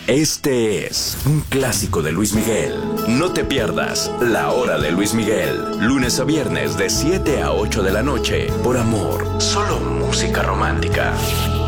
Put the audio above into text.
Este es un clásico de Luis Miguel. No te pierdas La Hora de Luis Miguel, lunes a viernes de 7 a 8 de la noche, por Amor, solo música romántica.